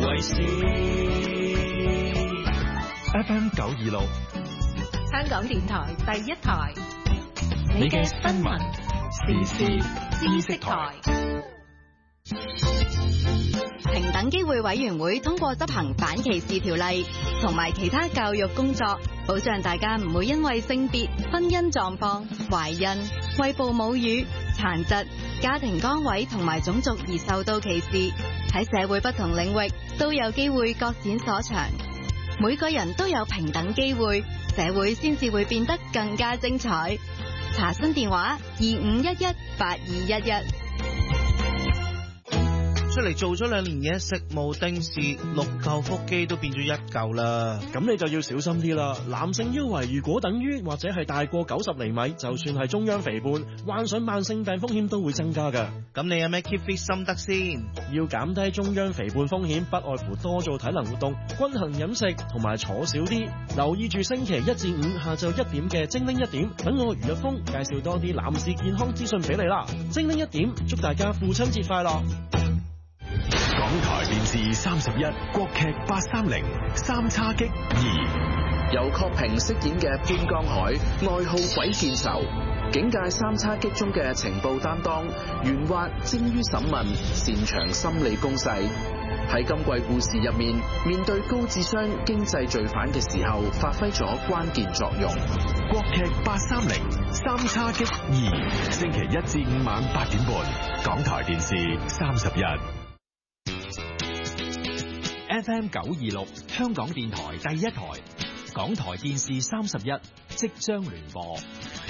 為事。 FM 926， 香港電台第一台， 你嘅新聞時事知識台。 平等機會委員會通過執行反歧視條例同埋其他教育工作，保障大家唔會因為性別、婚姻狀況、懷孕、餵哺母乳、殘疾、家庭崗位同埋種族而受到歧視。喺社會不同領域都有機會各展所長，每個人都有平等機會，社會先至會變得更加精彩。查詢電話25118211。 出嚟做咗2年嘢，食無定時，6嚿腹肌都變咗1嚿啦。 咁你就要小心啲啦。男性腰圍如果等於或者係大過90厘米，就算係中央肥胖，患上慢性病風險都會增加㗎。 咁你有咩 keep fit 心得先？ 要減低中央肥胖風險，不外乎多做體能活動、均衡飲食同埋坐少啲。留意住星期1至5下晝1點嘅精靈1點，等我余一峰介紹多啲男士健康資訊俾你啦。精靈1點，祝大家父親節快樂！ 港台電視31國劇830三叉戟2， 由郝平飾演嘅潘江海，愛好鬼見愁，警界三叉戟中嘅情報擔當，圓滑精於審問，擅長心理攻勢。喺今季故事入面，面對高智商經濟罪犯嘅時候，發揮咗關鍵作用。 國劇830三叉戟2，星期1至5晚8點半，港台電視31。 FM 926香港電台第一台，港台電視31即將聯播。